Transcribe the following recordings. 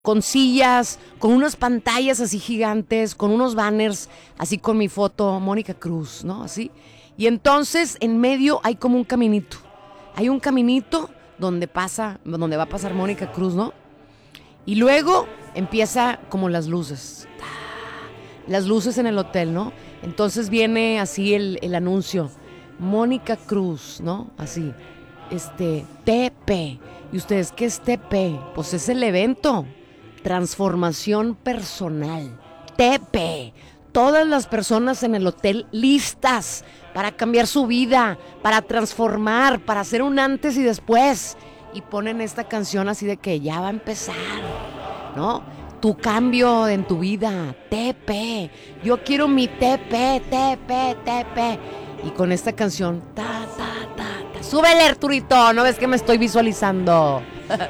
con sillas, con unas pantallas así gigantes, con unos banners, así con mi foto, Mónica Cruz, ¿no? Así. Y entonces en medio hay como un caminito. Hay un caminito donde va a pasar Mónica Cruz, ¿no? Y luego empieza como las luces. Las luces en el hotel, ¿no? Entonces viene así el anuncio. Mónica Cruz, ¿no? Así. TP. ¿Y ustedes qué es TP? Pues es el evento. Transformación personal. TP. Todas las personas en el hotel listas para cambiar su vida, para transformar, para hacer un antes y después. Y ponen esta canción así de que ya va a empezar, ¿no? Tu cambio en tu vida, TP. Yo quiero mi TP. Y con esta canción, ta. Súbele, Arturito, ¿no ves que me estoy visualizando?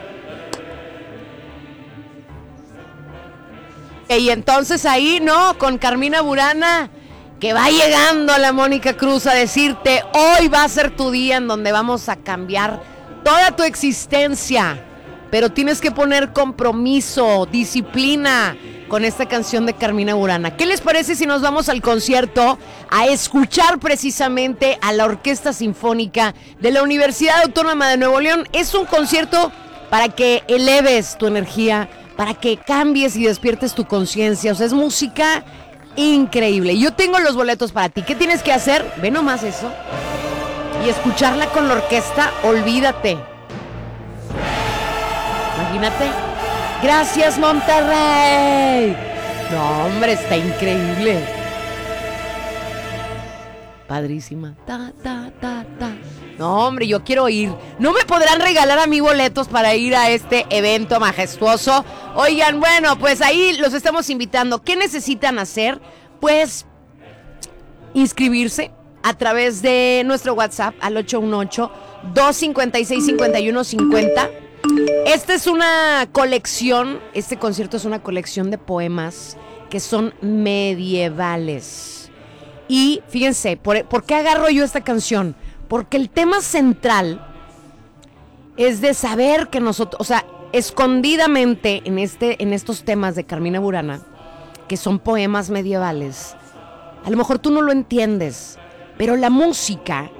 Y entonces ahí, ¿no? Con Carmina Burana, que va llegando la Mónica Cruz a decirte, hoy va a ser tu día en donde vamos a cambiar toda tu existencia. Pero tienes que poner compromiso, disciplina con esta canción de Carmina Burana. ¿Qué les parece si nos vamos al concierto a escuchar precisamente a la Orquesta Sinfónica de la Universidad Autónoma de Nuevo León? Es un concierto para que eleves tu energía, para que cambies y despiertes tu conciencia. O sea, es música increíble. Yo tengo los boletos para ti. ¿Qué tienes que hacer? Ve nomás eso. Y escucharla con la orquesta, olvídate. Imagínate. Gracias, Monterrey. No, hombre, está increíble. Padrísima. Ta. No, hombre, yo quiero ir. ¿No me podrán regalar a mí boletos para ir a este evento majestuoso? Oigan, bueno, pues ahí los estamos invitando. ¿Qué necesitan hacer? Pues inscribirse a través de nuestro WhatsApp al 818-256-5150. Esta es una colección, este concierto es una colección de poemas que son medievales. Y fíjense, ¿por qué agarro yo esta canción? Porque el tema central es de saber que nosotros, o sea, escondidamente en estos temas de Carmina Burana, que son poemas medievales, a lo mejor tú no lo entiendes, pero la música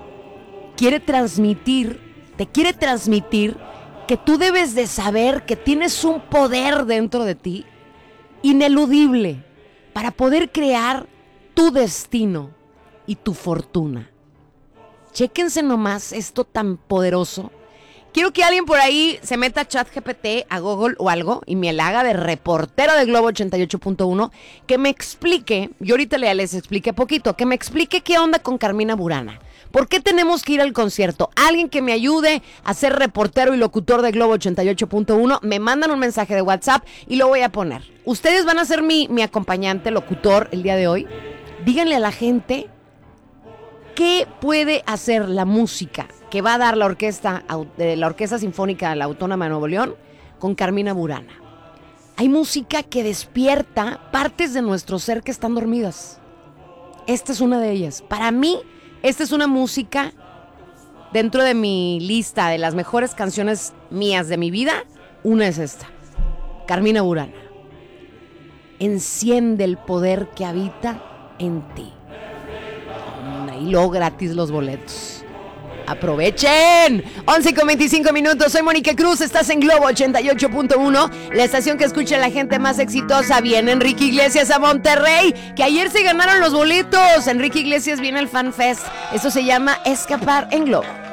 te quiere transmitir que tú debes de saber que tienes un poder dentro de ti ineludible para poder crear tu destino y tu fortuna. Chéquense nomás esto tan poderoso. Quiero que alguien por ahí se meta a ChatGPT, a Google o algo y me la haga de reportero de Globo 88.1, que me explique, yo ahorita les expliqué poquito, que me explique qué onda con Carmina Burana. ¿Por qué tenemos que ir al concierto? Alguien que me ayude a ser reportero y locutor de Globo 88.1, me mandan un mensaje de WhatsApp y lo voy a poner. Ustedes van a ser mi acompañante, locutor, el día de hoy. Díganle a la gente qué puede hacer la música que va a dar la Orquesta Sinfónica de la Autónoma de Nuevo León con Carmina Burana. Hay música que despierta partes de nuestro ser que están dormidas. Esta es una de ellas. Para mí, esta es una música dentro de mi lista de las mejores canciones mías de mi vida. Una es esta, Carmina Burana. Enciende el poder que habita en ti. Y luego gratis los boletos. ¡Aprovechen! 11:25. Soy Mónica Cruz, estás en Globo 88.1, la estación que escucha a la gente más exitosa. Viene Enrique Iglesias a Monterrey, que ayer se ganaron los boletos. Enrique Iglesias viene al Fan Fest. Esto se llama Escapar en Globo.